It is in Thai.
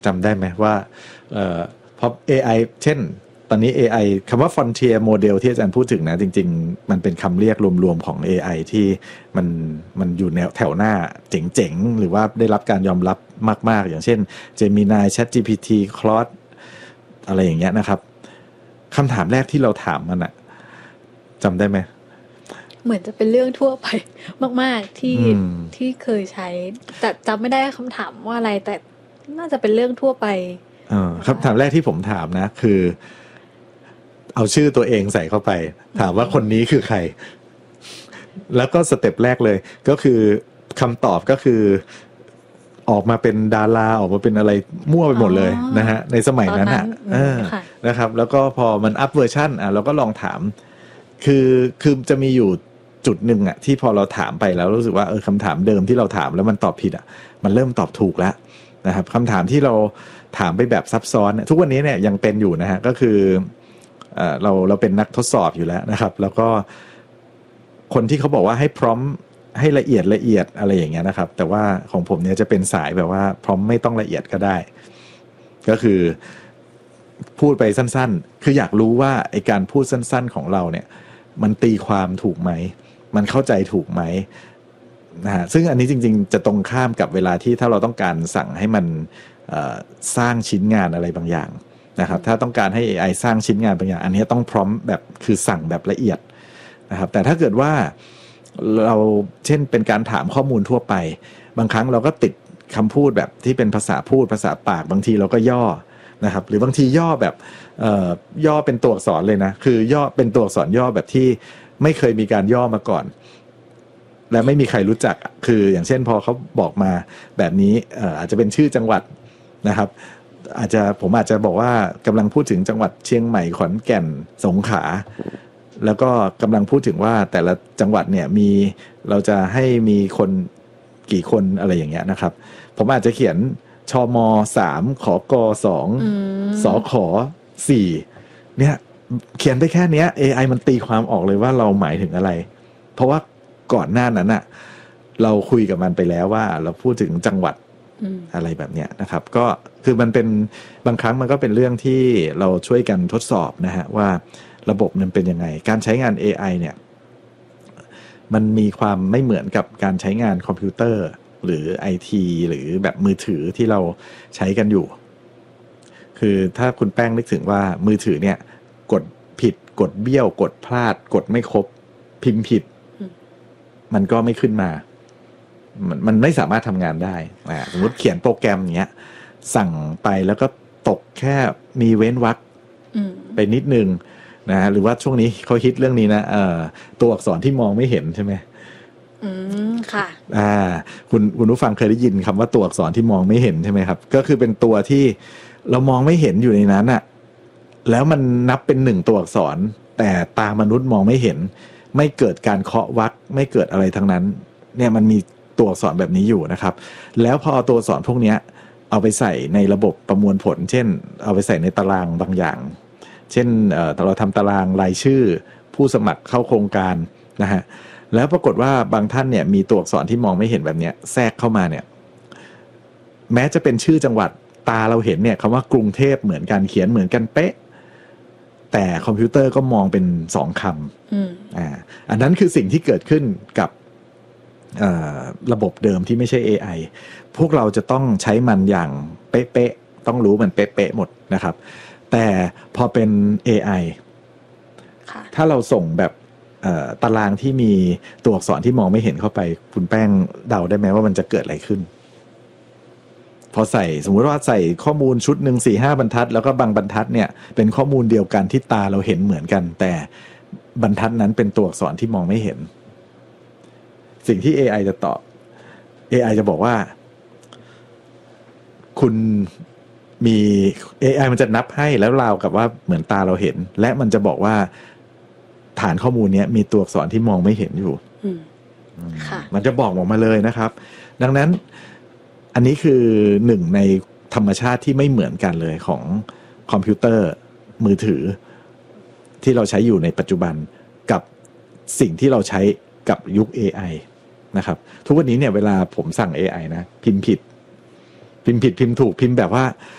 จำได้ไหมว่าพอ AI เช่นตอนนี้ AI คำว่า frontier model ที่อาจารย์พูดถึงนะจริงๆมันเป็นคำเรียกรวมๆของ AI ที่มันอยู่แถวหน้าเจ๋งๆหรือว่าได้รับการยอมรับมากๆอย่างเช่น Gemini ChatGPT Claude อะไรอย่างเงี้ยนะครับคำถามแรกที่เราถามมันอะจำได้ไหมเหมือนจะเป็นเรื่องทั่วไปมากๆที่เคยใช้แต่จำไม่ได้คำถามว่าอะไรแต่น่าจะเป็นเรื่องทั่วไปคำถามแรกที่ผมถามนะคือเอาชื่อตัวเองใส่เข้าไปถามว่าคนนี้คือใครแล้วก็สเต็ปแรกเลยก็คือคำตอบก็คือออกมาเป็นดาราออกมาเป็นอะไรมั่วไปหมดเลยนะฮะในสมัยนั้นนะครับแล้วก็พอมันอัพเวอร์ชันเราก็ลองถามคือจะมีอยู่จุดหนึ่งที่พอเราถามไปแล้วรู้สึกว่าคำถามเดิมที่เราถามแล้วมันตอบผิดมันเริ่มตอบถูกแล้วนะครับคำถามที่เราถามไปแบบซับซ้อนทุกวันนี้เนี่ยยังเป็นอยู่นะฮะก็คือเราเป็นนักทดสอบอยู่แล้วนะครับแล้วก็คนที่เขาบอกว่าให้พร้อมให้ละเอียดอะไรอย่างเงี้ยนะครับแต่ว่าของผมเนี่ยจะเป็นสายแบบว่าพร้อมไม่ต้องละเอียดก็ได้ก็คือพูดไปสั้นๆคืออยากรู้ว่าไอ้การพูดสั้นๆของเราเนี่ยมันตีความถูกไหมมันเข้าใจถูกไหมนะฮะซึ่งอันนี้จริงๆจะตรงข้ามกับเวลาที่ถ้าเราต้องการสั่งให้มันสร้างชิ้นงานอะไรบางอย่างนะครับถ้าต้องการให้ AI สร้างชิ้นงานบางอย่างอันนี้ต้องพร้อมแบบคือสั่งแบบละเอียดนะครับแต่ถ้าเกิดว่าเราเช่นเป็นการถามข้อมูลทั่วไปบางครั้งเราก็ติดคำพูดแบบที่เป็นภาษาพูดภาษาปากบางทีเราก็ย่อนะครับหรือบางทีย่อแบบย่อเป็นตัวอักษรเลยนะคือย่อเป็นตัวอักษรย่อแบบที่ไม่เคยมีการย่อมาก่อนและไม่มีใครรู้จักคืออย่างเช่นพอเขาบอกมาแบบนี้อาจจะเป็นชื่อจังหวัดนะครับผมอาจจะบอกว่ากำลังพูดถึงจังหวัดเชียงใหม่ขอนแก่นสงขลาแล้วก็กำลังพูดถึงว่าแต่ละจังหวัดเนี่ยเราจะให้มีคนกี่คนอะไรอย่างเงี้ยนะครับผมอาจจะเขียนชม3ขก2สข4เนี่ยเขียนได้แค่นี้ AI มันตีความออกเลยว่าเราหมายถึงอะไรเพราะว่าก่อนหน้านั้นเราคุยกับมันไปแล้วว่าเราพูดถึงจังหวัดอะไรแบบเนี้ยนะครับก็คือมันเป็นบางครั้งมันก็เป็นเรื่องที่เราช่วยกันทดสอบนะฮะว่าระบบมันเป็นยังไงการใช้งาน AI เนี่ยมันมีความไม่เหมือนกับการใช้งานคอมพิวเตอร์หรือ IT หรือแบบมือถือที่เราใช้กันอยู่คือถ้าคุณแป้งนึกถึงว่ามือถือเนี่ยกดผิดกดเบี้ยวกดพลาดกดไม่ครบพิมพ์ผิดมันก็ไม่ขึ้นมามันไม่สามารถทำงานได้สมมติเขียนโปรแกรมอย่างเงี้ยสั่งไปแล้วก็ตกแค่มีเว้นวรรคไปนิดนึงนะหรือว่าช่วงนี้เขาฮิตเรื่องนี้นะตัวอักษรที่มองไม่เห็นใช่ไหมค่ะคุณผู้ฟังเคยได้ยินคำว่าตัวอักษรที่มองไม่เห็นใช่ไหมครับก็คือเป็นตัวที่เรามองไม่เห็นอยู่ในนั้นแล้วมันนับเป็น1ตัวอักษรแต่ตามนุษย์มองไม่เห็นไม่เกิดการเคาะวรรคไม่เกิดอะไรทั้งนั้นเนี่ยมันมีตัวอักษรแบบนี้อยู่นะครับแล้วพอตัวอักษรพวกนี้เอาไปใส่ในระบบประมวลผลเช่นเอาไปใส่ในตารางบางอย่างเช่นเราทำตารางรายชื่อผู้สมัครเข้าโครงการนะฮะแล้วปรากฏว่าบางท่านเนี่ยมีตัวอักษรที่มองไม่เห็นแบบนี้แทรกเข้ามาเนี่ยแม้จะเป็นชื่อจังหวัดตาเราเห็นเนี่ยคำว่ากรุงเทพเหมือนกันเขียนเหมือนกันเป๊ะแต่คอมพิวเตอร์ก็มองเป็น2คำอันนั้นคือสิ่งที่เกิดขึ้นกับระบบเดิมที่ไม่ใช่ AI พวกเราจะต้องใช้มันอย่างเป๊ะๆต้องรู้มันเป๊ะๆหมดนะครับแต่พอเป็น AI ถ้าเราส่งแบบตารางที่มีตัวอักษรที่มองไม่เห็นเข้าไปคุณแป้งเดาได้ไหมว่ามันจะเกิดอะไรขึ้นพอสมมุติว่าใส่ข้อมูลชุดหนึ่ง 4-5 บรรทัดแล้วก็บางบรรทัดเนี่ยเป็นข้อมูลเดียวกันที่ตาเราเห็นเหมือนกันแต่บรรทัดนั้นเป็นตัวอักษรที่มองไม่เห็นสิ่งที่ AI จะตอบ AI จะบอกว่าคุณมี AI มันจะนับให้แล้วราวกับว่าเหมือนตาเราเห็นและมันจะบอกว่าฐานข้อมูลนี้มีตัวอักษรที่มองไม่เห็นอยู่มันจะบอกออกมาเลยนะครับดังนั้นอันนี้คือหนึ่งในธรรมชาติที่ไม่เหมือนกันเลยของคอมพิวเตอร์มือถือที่เราใช้อยู่ในปัจจุบันกับสิ่งที่เราใช้กับยุค AI นะครับทุกวันนี้เนี่ยเวลาผมสั่ง AI นะพิมพ์ผิดพิมพ์ถูกพิมพ์แบบว่า